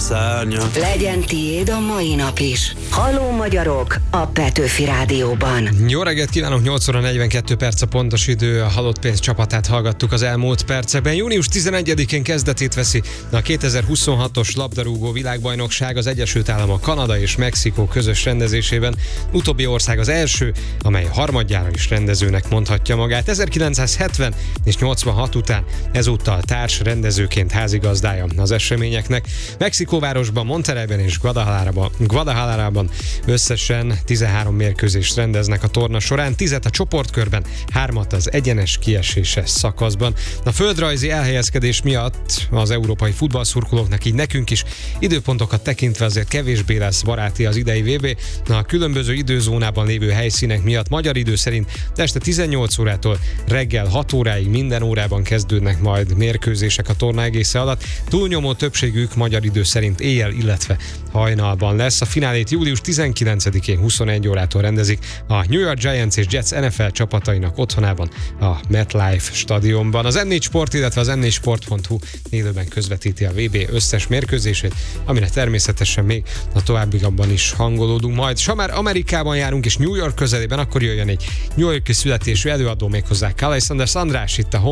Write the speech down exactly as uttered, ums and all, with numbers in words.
szárnya. Legyen tiéd a mai nap is. Halló magyarok a Petőfi Rádióban. Jó reggelt kívánok, nyolc óra negyvenkét perc a pontos idő, a Halott Pénz csapatát hallgattuk az elmúlt percekben. június tizenegyedikén kezdetét veszi a kétezer-huszonhatos labdarúgó világbajnokság az Egyesült Államok, Kanada és Mexikó közös rendezésében. Utóbbi ország az első, amely harmadjára is rendezőnek mondhatja magát. ezerkilencszázhetven és nyolcvanhat után ezúttal társ rendezőként házigazdája az eseményeknek. Mexikóvárosban, Monterreyben és Guadalajarában, Guadalajarában összesen tizenhárom mérkőzést rendeznek a torna során, tízet a csoportkörben, hármat az egyenes kieséses szakaszban. A földrajzi elhelyezkedés miatt az európai futballszurkolóknak, így nekünk is időpontokat tekintve azért kevésbé lesz baráti az idei vé bé. A különböző időzónában lévő helyszínek miatt magyar idő szerint este tizennyolc órától reggel hat óráig minden órában kezdődnek majd mérkőzések a torna egésze alatt. Túlnyomó többségük magyar idő szerint éjjel, illetve hajnalban lesz. A finálét július tizenkilencedikén huszonegy órától rendezik a New York Giants és Jets en ef el csapatainak otthonában, a MetLife stadionban. Az em négy Sport, illetve az em négy sport pont hu élőben közvetíti a vé bé összes mérkőzését, amire természetesen még a továbbiakban is hangolódunk majd. S ha már Amerikában járunk és New York közelében, akkor jöjjön egy New York-i születésű előadó, méghozzá Alexander András itt a